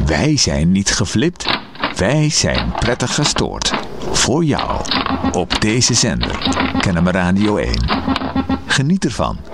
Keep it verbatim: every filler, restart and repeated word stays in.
Wij zijn niet geflipt, wij zijn prettig gestoord. Voor jou, op deze zender, Kennemer Radio één. Geniet ervan.